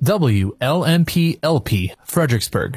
WLMP-LP, Fredericksburg.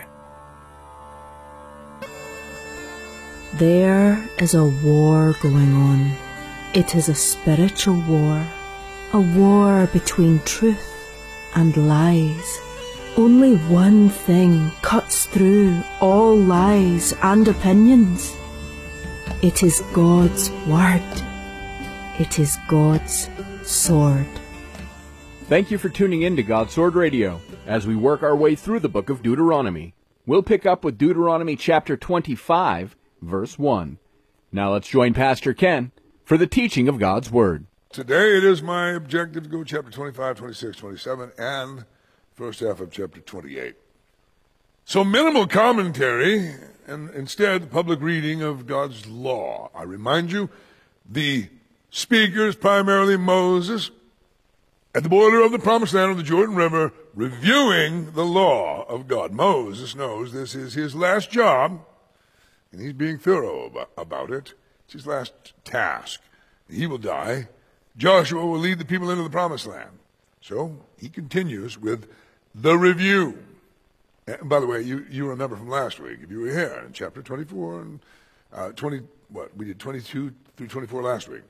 There is a war going on. It is a spiritual war, a war between truth and lies. Only one thing cuts through all lies and opinions. It is God's Word. It is God's sword. Thank you for tuning in to God's Sword Radio as we work our way through the book of Deuteronomy. We'll pick up with Deuteronomy chapter 25, verse 1. Now let's join Pastor Ken for the teaching of God's Word. Today it is my objective to go chapter 25, 26, 27, and first half of chapter 28. So minimal commentary, and instead the public reading of God's law. I remind you, the speaker is primarily Moses at the border of the Promised Land of the Jordan River, reviewing the law of God. Moses knows this is his last job, and he's being thorough about it. It's his last task. He will die. Joshua will lead the people into the Promised Land. So he continues with the review. And by the way, you remember from last week, if you were here, in chapter 24 and we did 22 through 24 last week.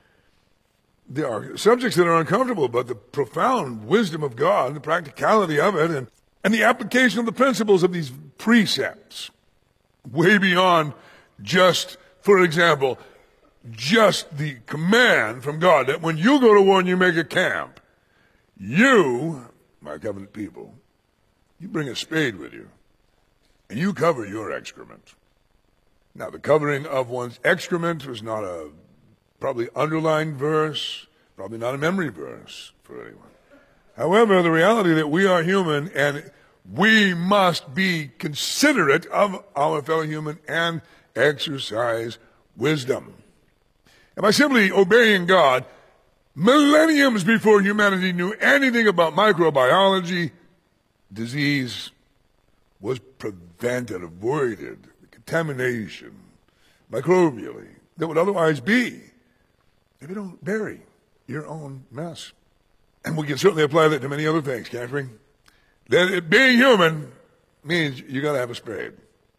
There are subjects that are uncomfortable, but the profound wisdom of God, the practicality of it, and the application of the principles of these precepts, way beyond just, for example, just the command from God that when you go to war and you make a camp, you, my covenant people, you bring a spade with you, and you cover your excrement. Now, the covering of one's excrement was not a probably underlined verse, probably not a memory verse for anyone. However, the reality that we are human and we must be considerate of our fellow human and exercise wisdom. And by simply obeying God, millenniums before humanity knew anything about microbiology, disease was prevented, avoided, contamination, microbially, that would otherwise be if you don't bury your own mess. And we can certainly apply that to many other things, can't we? That being human means you got to have a spade.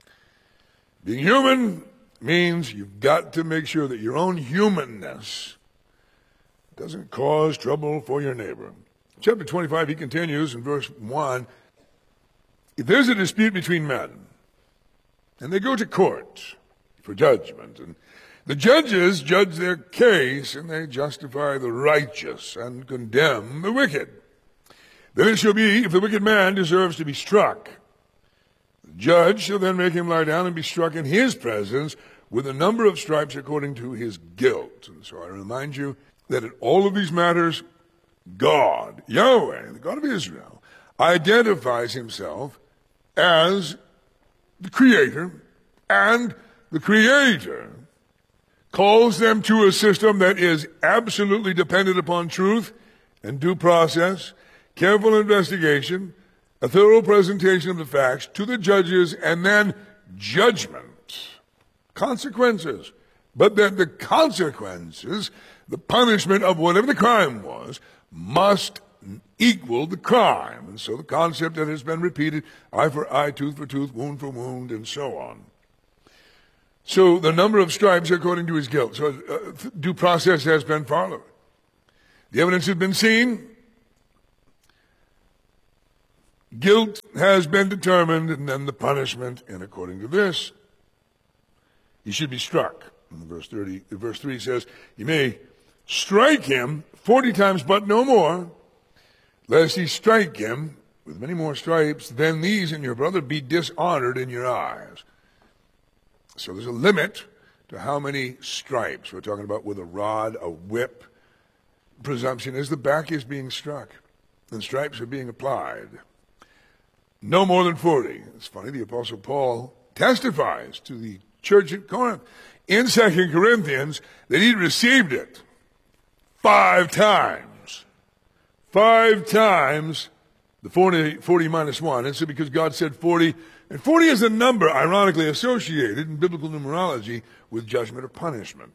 Being human means you've got to make sure that your own humanness doesn't cause trouble for your neighbor. Chapter 25, he continues in verse 1. If there's a dispute between men, and they go to court for judgment, and the judges judge their case, and they justify the righteous and condemn the wicked, then it shall be, if the wicked man deserves to be struck, the judge shall then make him lie down and be struck in his presence with a number of stripes according to his guilt. And so I remind you that in all of these matters, God, Yahweh, the God of Israel, identifies himself as the Creator, and the Creator calls them to a system that is absolutely dependent upon truth and due process, careful investigation, a thorough presentation of the facts to the judges, and then judgment, consequences. But that the consequences, the punishment of whatever the crime was, must equal the crime. And so the concept that has been repeated, eye for eye, tooth for tooth, wound for wound, and so on. So the number of stripes according to his guilt. So due process has been followed. The evidence has been seen. Guilt has been determined, and then the punishment, and according to this, he should be struck. And verse 3 says, you may strike him 40 times, but no more, lest he strike him with many more stripes than these, and your brother be dishonored in your eyes. So there's a limit to how many stripes. We're talking about with a rod, a whip. Presumption is the back is being struck, and stripes are being applied. No more than 40. It's funny, the Apostle Paul testifies to the church at Corinth in 2 Corinthians that he received it 5 times. 5 times the 40 minus 1. And so because God said 40, and 40 is a number ironically associated in biblical numerology with judgment or punishment.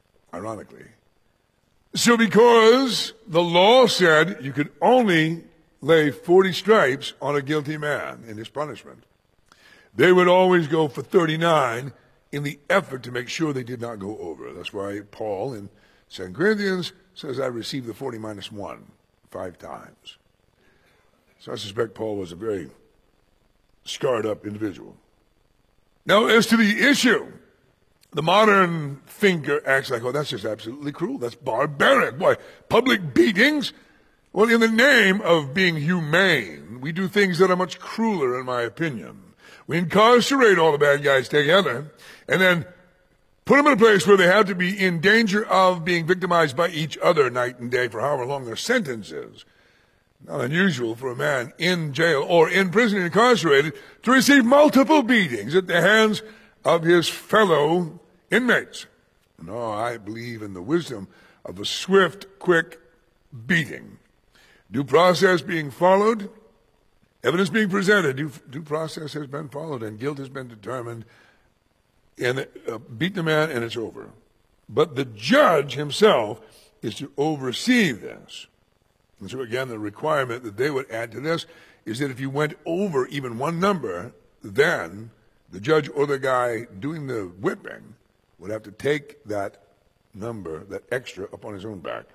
Ironically. So because the law said you could only lay 40 stripes on a guilty man in his punishment, they would always go for 39 in the effort to make sure they did not go over. That's why Paul in 2 Corinthians says, I received the 40 minus 1 5 times. So I suspect Paul was a very scarred up individual. Now, as to the issue, the modern thinker acts like, oh, that's just absolutely cruel. That's barbaric. Why, public beatings? Well, in the name of being humane, we do things that are much crueler, in my opinion. We incarcerate all the bad guys together and then put them in a place where they have to be in danger of being victimized by each other night and day for however long their sentence is. Not unusual for a man in jail or in prison incarcerated to receive multiple beatings at the hands of his fellow inmates. No, I believe in the wisdom of a swift, quick beating. Due process being followed, evidence being presented, due process has been followed, and guilt has been determined, and beat the man, and it's over. But the judge himself is to oversee this. And so again, the requirement that they would add to this is that if you went over even one number, then the judge or the guy doing the whipping would have to take that number, that extra, upon his own back.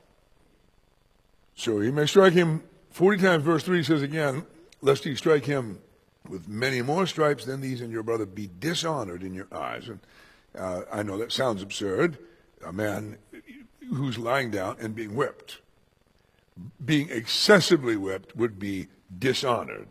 So he may strike him 40 times. Verse 3 says again, lest he strike him with many more stripes than these, and your brother be dishonored in your eyes. And I know that sounds absurd. A man who's lying down and being whipped, being excessively whipped, would be dishonored.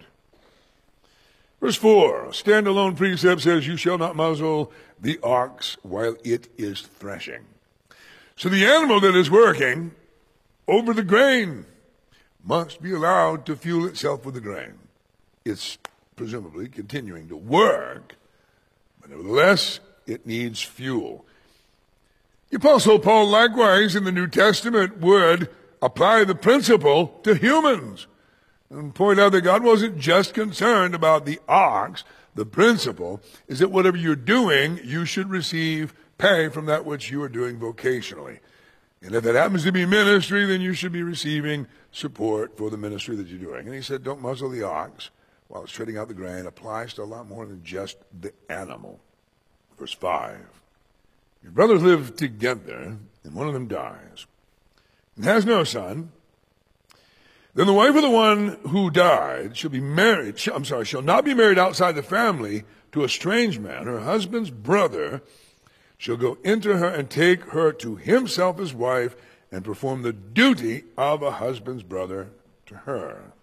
Verse 4, a standalone precept says, you shall not muzzle the ox while it is threshing. So the animal that is working over the grain must be allowed to fuel itself with the grain. It's presumably continuing to work, but nevertheless, it needs fuel. The Apostle Paul, likewise, in the New Testament, would apply the principle to humans and point out that God wasn't just concerned about the ox. The principle is that whatever you're doing, you should receive pay from that which you are doing vocationally. And if it happens to be ministry, then you should be receiving support for the ministry that you're doing. And he said, don't muzzle the ox while it's treading out the grain. Applies to a lot more than just the animal. Verse 5, your brothers live together, and one of them dies, and has no son. Then the wife of the one who died shall not be married outside the family to a strange man. Her husband's brother shall go into her and take her to himself as wife and perform the duty of a husband's brother to her.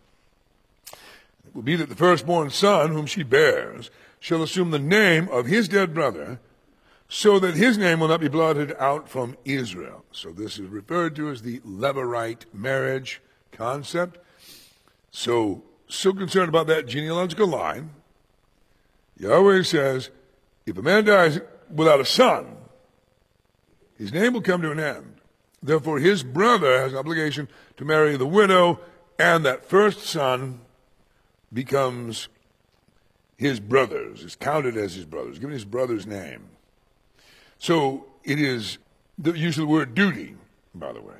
It will be that the firstborn son whom she bears shall assume the name of his dead brother, so that his name will not be blotted out from Israel. So this is referred to as the Levirate marriage concept. So concerned about that genealogical line, Yahweh says, if a man dies without a son, his name will come to an end. Therefore, his brother has an obligation to marry the widow, and that first son becomes his brother's, is counted as his brother's, given his brother's name. So it is the use of the word duty, by the way,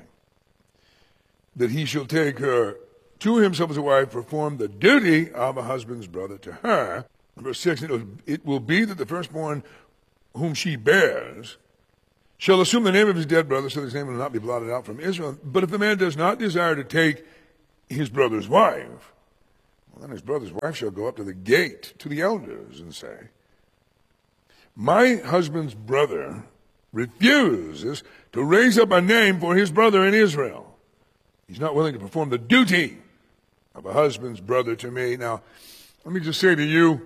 that he shall take her to himself as a wife, perform the duty of a husband's brother to her. Verse 6, it will be that the firstborn whom she bears shall assume the name of his dead brother, so that his name will not be blotted out from Israel. But if the man does not desire to take his brother's wife, well, then his brother's wife shall go up to the gate to the elders and say, my husband's brother refuses to raise up a name for his brother in Israel. He's not willing to perform the duty of a husband's brother to me. Now, let me just say to you,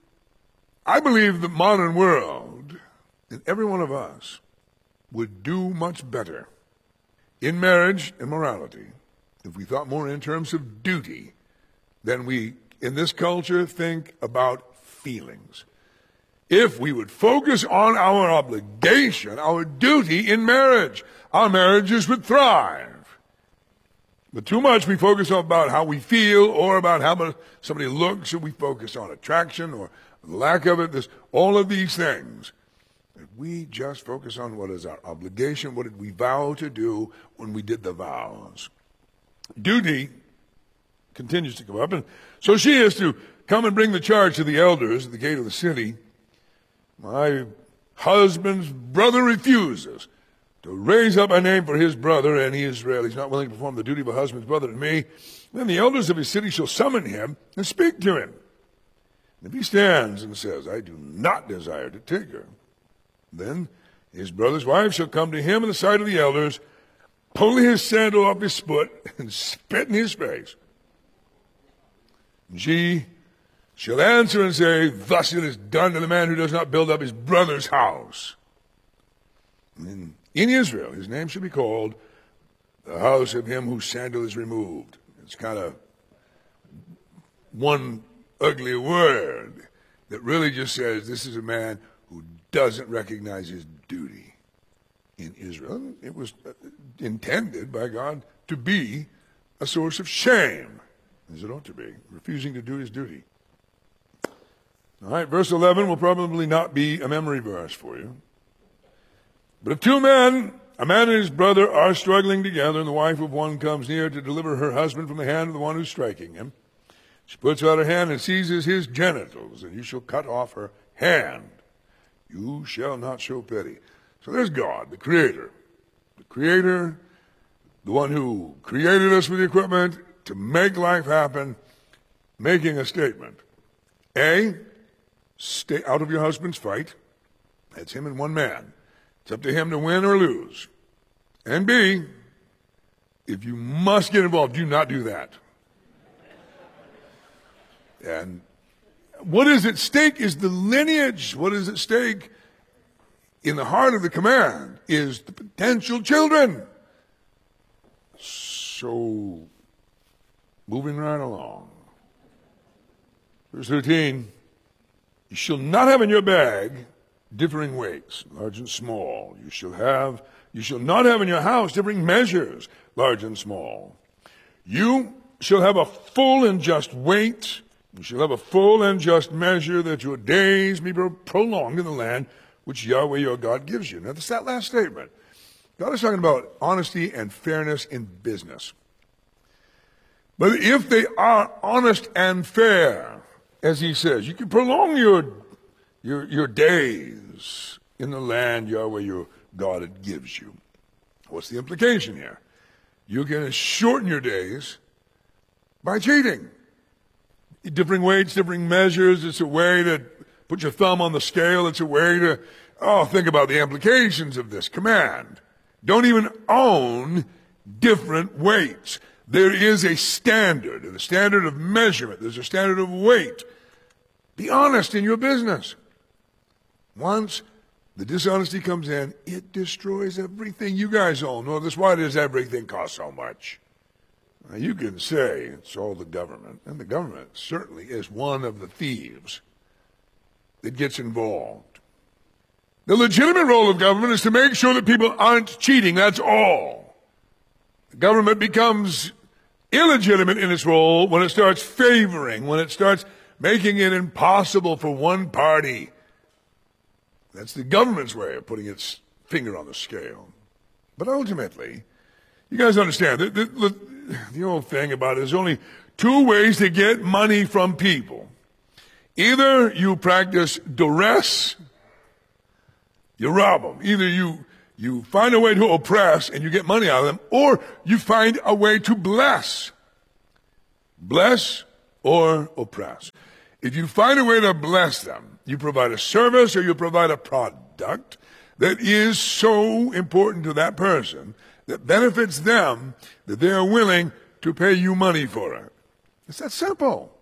I believe the modern world, and every one of us, would do much better in marriage and morality if we thought more in terms of duty than we, in this culture, think about feelings. If we would focus on our obligation, our duty in marriage, our marriages would thrive. But too much we focus on about how we feel or about how somebody looks, or we focus on attraction or the lack of it. There's all of these things. If we just focus on what is our obligation, what did we vow to do when we did the vows? Duty continues to come up. And so she is to come and bring the charge to the elders at the gate of the city. My husband's brother refuses to raise up a name for his brother, and he is Israel. He's not willing to perform the duty of a husband's brother to me. Then the elders of his city shall summon him and speak to him. And if he stands and says, I do not desire to take her, then his brother's wife shall come to him in the sight of the elders, pull his sandal off his foot, and spit in his face. And she shall answer and say, thus it is done to the man who does not build up his brother's house. And in Israel, his name shall be called the house of him whose sandal is removed. It's kind of one ugly word that really just says this is a man who doesn't recognize his duty in Israel. It was intended by God to be a source of shame, as it ought to be, refusing to do his duty. All right, verse 11 will probably not be a memory verse for you. But if two men, a man and his brother, are struggling together, and the wife of one comes near to deliver her husband from the hand of the one who's striking him, she puts out her hand and seizes his genitals, and you shall cut off her hand. You shall not show pity. So there's God, the Creator. The Creator, the one who created us with the equipment to make life happen, making a statement. A, stay out of your husband's fight. That's him and one man. It's up to him to win or lose. And B, if you must get involved, do not do that. And what is at stake is the lineage. What is at stake in the heart of the command is the potential children. So, moving right along. Verse 13, you shall not have in your bag differing weights, large and small. You shall not have in your house differing measures, large and small. You shall have a full and just weight. You shall have a full and just measure, that your days may be prolonged in the land which Yahweh your God gives you. Now, that's that last statement. God is talking about honesty and fairness in business. But if they are honest and fair, as he says, you can prolong your days in the land Yahweh your God gives you. What's the implication here? You can shorten your days by cheating. Differing weights, differing measures. It's a way to put your thumb on the scale. It's a way to, think about the implications of this command. Don't even own different weights. There is a standard, and a standard of measurement. There's a standard of weight. Be honest in your business. Once the dishonesty comes in, it destroys everything you guys own. Well, why does everything cost so much? Now, you can say it's all the government, and the government certainly is one of the thieves that gets involved. The legitimate role of government is to make sure that people aren't cheating, that's all. The government becomes illegitimate in its role when it starts favoring, when it starts making it impossible for one party. That's the government's way of putting its finger on the scale. But ultimately, you guys understand, the old thing about it, there's only two ways to get money from people. Either you practice duress, you rob them. Either you find a way to oppress and you get money out of them, or you find a way to bless. Bless or oppress. If you find a way to bless them, you provide a service or you provide a product that is so important to that person, that benefits them, that they are willing to pay you money for it. It's that simple.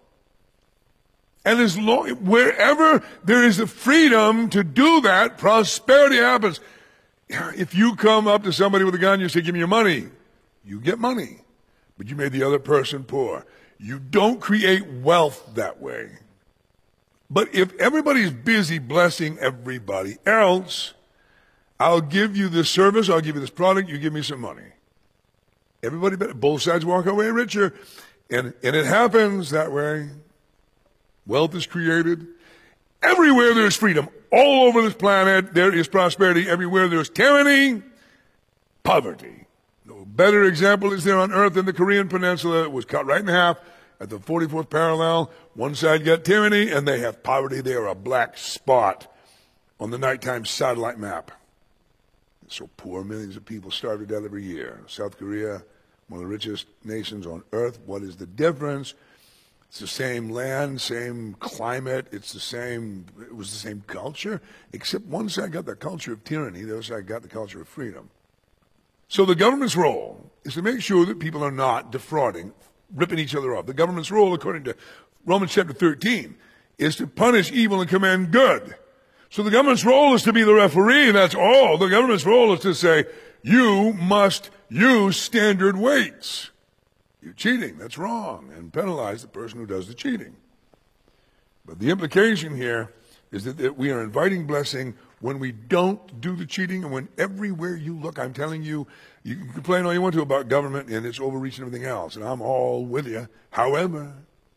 And wherever there is the freedom to do that, prosperity happens. If you come up to somebody with a gun, you say, give me your money. You get money, but you made the other person poor. You don't create wealth that way. But if everybody's busy blessing everybody else, I'll give you this service, I'll give you this product, you give me some money. Everybody, both sides walk away richer. And it happens that way. Wealth is created. Everywhere there's freedom, all over this planet, there is prosperity. Everywhere there's tyranny, poverty. No better example is there on earth than the Korean Peninsula. It was cut right in half at the 44th parallel. One side got tyranny, and they have poverty. They are a black spot on the nighttime satellite map. It's so poor, millions of people starve to death every year. South Korea, one of the richest nations on earth. What is the difference? It's the same land, same climate. It was the same culture, except one side got the culture of tyranny, the other side got the culture of freedom. So the government's role is to make sure that people are not defrauding, ripping each other off. The government's role, according to Romans chapter 13, is to punish evil and commend good. So the government's role is to be the referee, that's all. The government's role is to say, you must use standard weights. You're cheating, that's wrong, and penalize the person who does the cheating. But the implication here is that we are inviting blessing when we don't do the cheating, and when everywhere you look, I'm telling you, you can complain all you want to about government and its overreach and everything else, and I'm all with you. However,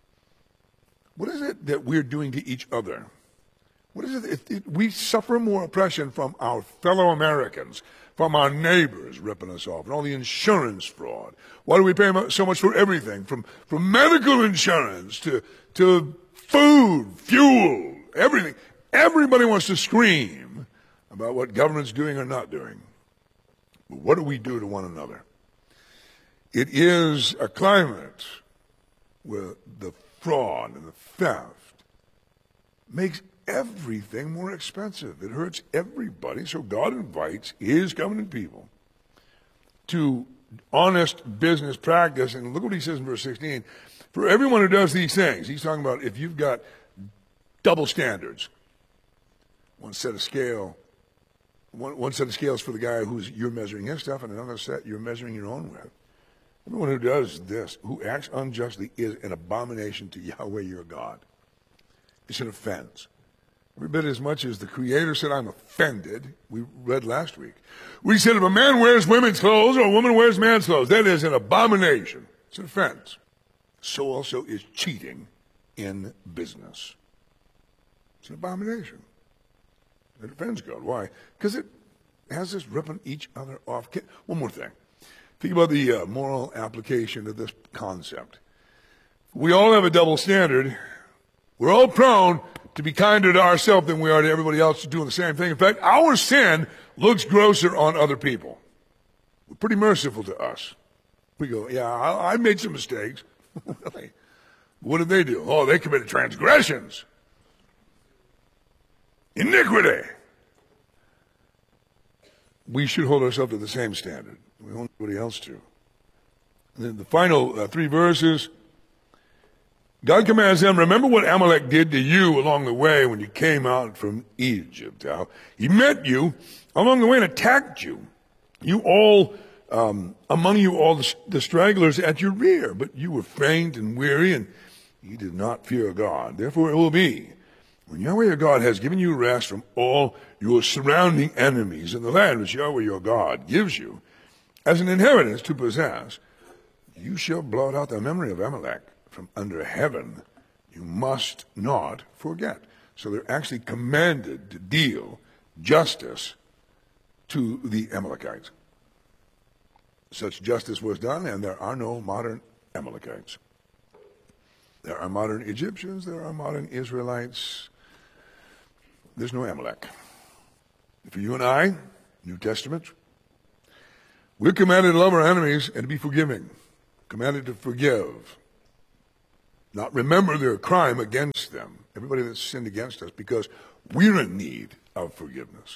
what is it that we're doing to each other? What is it? We suffer more oppression from our fellow Americans, from our neighbors ripping us off, and all the insurance fraud. Why do we pay so much for everything, from medical insurance to food, fuel, everything? Everybody wants to scream about what government's doing or not doing. But what do we do to one another? It is a climate where the fraud and the theft makes everything more expensive. It hurts everybody. So God invites his covenant people to honest business practice. And look what he says in verse 16. For everyone who does these things, he's talking about if you've got double standards, one set of scales for the guy you're measuring his stuff, and another set you're measuring your own with. Everyone who does this, who acts unjustly, is an abomination to Yahweh your God. It's an offense. Every bit as much as the Creator said, I'm offended, we read last week. We said if a man wears women's clothes or a woman wears man's clothes, that is an abomination. It's an offense. So also is cheating in business. It's an abomination. It offends God. Why? Because it has us ripping each other off. One more thing. Think about the moral application of this concept. We all have a double standard. We're all prone to be kinder to ourselves than we are to everybody else doing the same thing. In fact, our sin looks grosser on other people. We're pretty merciful to us. We go, yeah, I made some mistakes. Really? What did they do? Oh, they committed transgressions. Iniquity. We should hold ourselves to the same standard. We hold everybody else to. And then the final three verses, God commands them, remember what Amalek did to you along the way when you came out from Egypt. How he met you along the way and attacked you. You all, among you all the stragglers at your rear, but you were faint and weary and you did not fear God. Therefore it will be, when Yahweh your God has given you rest from all your surrounding enemies in the land which Yahweh your God gives you as an inheritance to possess, you shall blot out the memory of Amalek from under heaven. You must not forget. So they're actually commanded to deal justice to the Amalekites. Such justice was done, and there are no modern Amalekites. There are modern Egyptians, there are modern Israelites. There's no Amalek. For you and I, New Testament, we're commanded to love our enemies and to be forgiving. Commanded to forgive. Not remember their crime against them. Everybody that's sinned against us, because we're in need of forgiveness.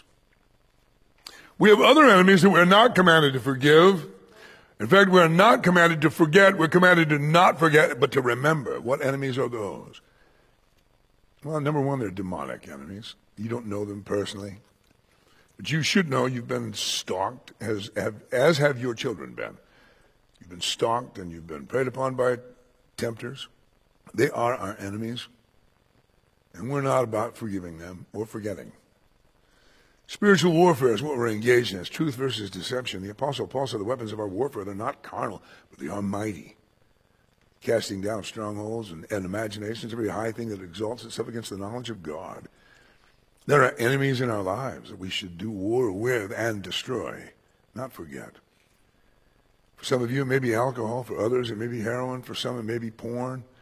We have other enemies that we're not commanded to forgive. In fact, we're not commanded to forget. We're commanded to not forget, but to remember. What enemies are those? Well, number one, they're demonic enemies. You don't know them personally. But you should know you've been stalked, as have your children been. You've been stalked and you've been preyed upon by tempters. They are our enemies. And we're not about forgiving them or forgetting. Spiritual warfare is what we're engaged in. It's truth versus deception. The Apostle Paul said the weapons of our warfare, they're not carnal, but they are mighty. Casting down strongholds and imaginations, every high thing that exalts itself against the knowledge of God. There are enemies in our lives that we should do war with and destroy, not forget. For some of you, it may be alcohol. For others, it may be heroin. For some, it may be porn.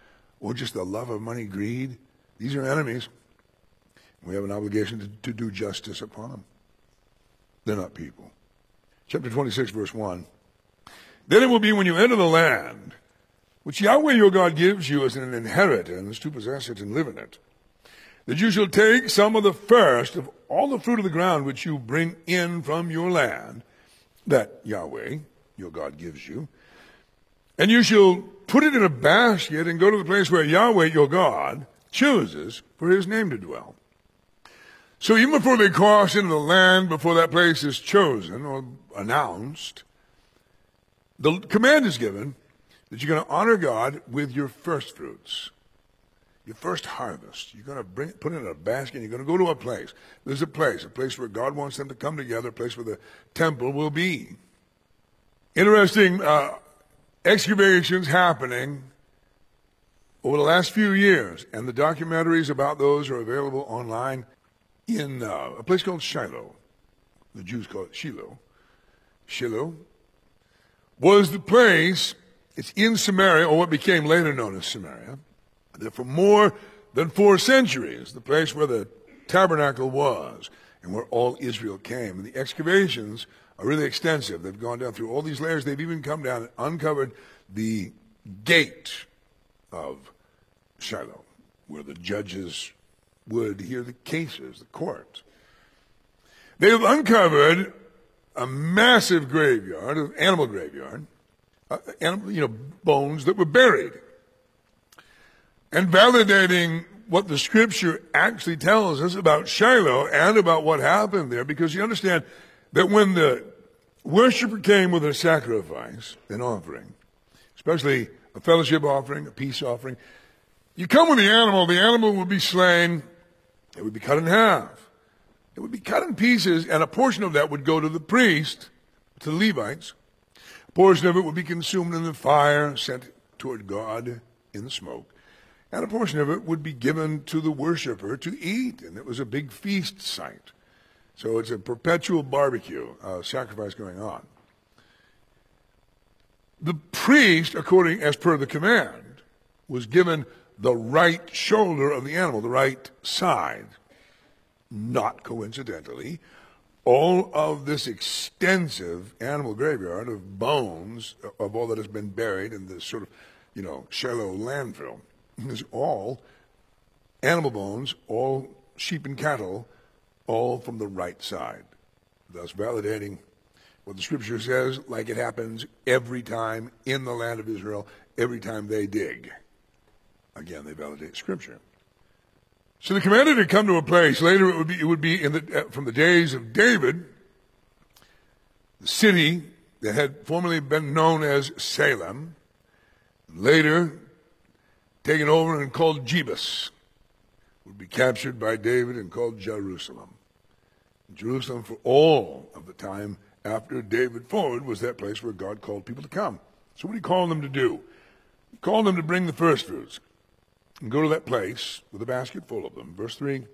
or just the love of money, greed. These are enemies. We have an obligation to do justice upon them. They're not people. Chapter 26, verse 1. Then it will be when you enter the land, which Yahweh your God gives you as an inheritance to possess it and live in it, that you shall take some of the first of all the fruit of the ground which you bring in from your land, that Yahweh your God gives you, and you shall put it in a basket and go to the place where Yahweh your God chooses for his name to dwell. So even before they cross into the land, before that place is chosen or announced, the command is given that you're going to honor God with your first fruits, your first harvest. You're going to put it in a basket, and you're going to go to a place. There's a place where God wants them to come together, a place where the temple will be. Interesting excavations happening over the last few years, and the documentaries about those are available online in a place called Shiloh. The Jews call it Shiloh. Shiloh was the place, it's in Samaria, or what became later known as Samaria, that for more than 4 centuries, the place where the tabernacle was and where all Israel came. And the excavations are really extensive. They've gone down through all these layers. They've even come down and uncovered the gate of Shiloh, where the judges would hear the cases, the court. They have uncovered a massive graveyard, an animal graveyard, bones that were buried, and validating what the scripture actually tells us about Shiloh and about what happened there, because you understand that when the worshiper came with a sacrifice, an offering, especially a fellowship offering, a peace offering, you come with the animal would be slain, it would be cut in half. It would be cut in pieces, and a portion of that would go to the priest, to the Levites. A portion of it would be consumed in the fire, sent toward God in the smoke. And a portion of it would be given to the worshiper to eat, and it was a big feast site. So it's a perpetual barbecue, sacrifice going on. The priest, as per the command, was given the right shoulder of the animal, the right side. Not coincidentally, all of this extensive animal graveyard of bones, of all that has been buried in this sort of, Shiloh landfill, is all animal bones, all sheep and cattle, all from the right side, thus validating what the scripture says, like it happens every time in the land of Israel, every time they dig. Again, they validate scripture. So the command had come to a place. Later, it would be from the days of David, the city that had formerly been known as Salem, later taken over and called Jebus, would be captured by David and called Jerusalem. Jerusalem, for all of the time after David forward, was that place where God called people to come. So what did he call them to do? He called them to bring the first fruits and go to that place with a basket full of them. Verse 3,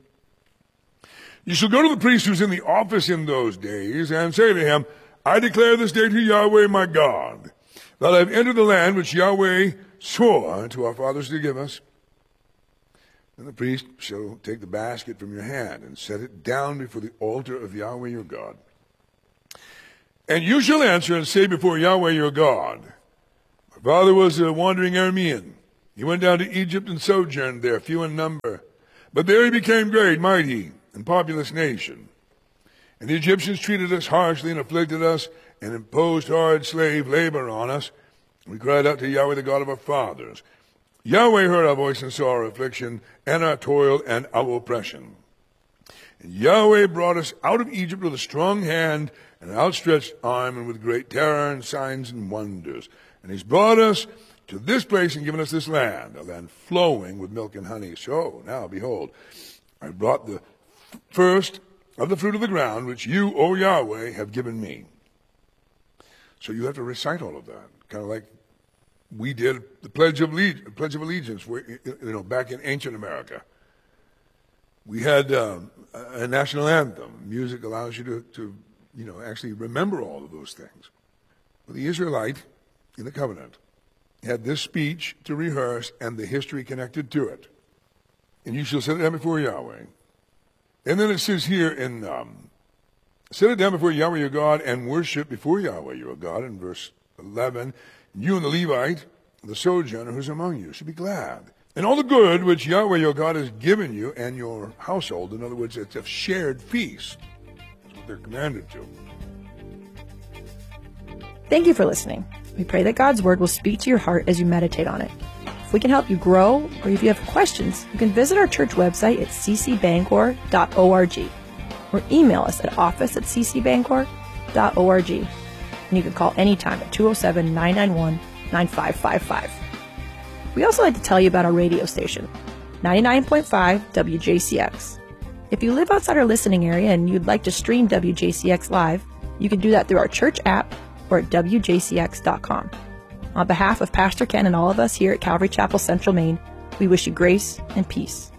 you shall go to the priest who's in the office in those days and say to him, I declare this day to Yahweh my God, that I have entered the land which Yahweh swore to our fathers to give us. And the priest shall take the basket from your hand and set it down before the altar of Yahweh your God. And you shall answer and say before Yahweh your God, my father was a wandering Aramean. He went down to Egypt and sojourned there, few in number. But there he became great, mighty, and populous nation. And the Egyptians treated us harshly and afflicted us and imposed hard slave labor on us. We cried out to Yahweh, the God of our fathers. Yahweh heard our voice and saw our affliction and our toil and our oppression. And Yahweh brought us out of Egypt with a strong hand and an outstretched arm and with great terror and signs and wonders. And he's brought us to this place and given us this land, a land flowing with milk and honey. So now, behold, I brought the first of the fruit of the ground, which you, O Yahweh, have given me. So you have to recite all of that, kind of like we did the Pledge of Allegiance, back in ancient America. We had a national anthem. Music allows you to actually remember all of those things. Well, the Israelite in the covenant had this speech to rehearse and the history connected to it. And you shall set it down before Yahweh. And then it says here in, set it down before Yahweh your God and worship before Yahweh your God in verse 11. You and the Levite, the sojourner who's among you, should be glad. And all the good which Yahweh your God has given you and your household, in other words, it's a shared feast. That's what they're commanded to. Thank you for listening. We pray that God's Word will speak to your heart as you meditate on it. If we can help you grow, or if you have questions, you can visit our church website at ccbangor.org or email us at office@ccbangor.org. And you can call anytime at 207-991-9555. We also like to tell you about our radio station, 99.5 WJCX. If you live outside our listening area and you'd like to stream WJCX live, you can do that through our church app or at WJCX.com. On behalf of Pastor Ken and all of us here at Calvary Chapel Central, Maine, we wish you grace and peace.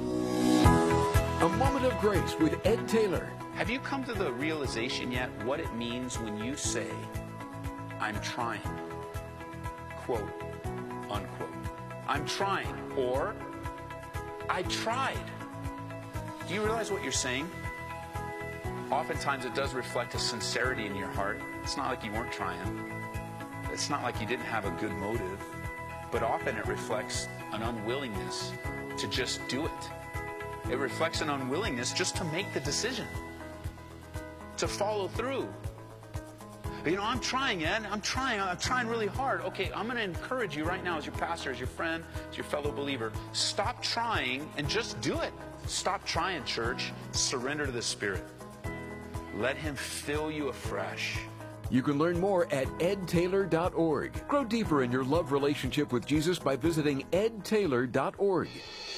A Moment of Grace with Ed Taylor. Have you come to the realization yet what it means when you say, I'm trying, quote, unquote. I'm trying, or I tried. Do you realize what you're saying? Oftentimes it does reflect a sincerity in your heart. It's not like you weren't trying. It's not like you didn't have a good motive. But often it reflects an unwillingness to just do it. It reflects an unwillingness just to make the decision, to follow through. You know, I'm trying, Ed. I'm trying really hard. Okay, I'm going to encourage you right now as your pastor, as your friend, as your fellow believer. Stop trying and just do it. Stop trying, church. Surrender to the Spirit. Let Him fill you afresh. You can learn more at edtaylor.org. Grow deeper in your love relationship with Jesus by visiting edtaylor.org.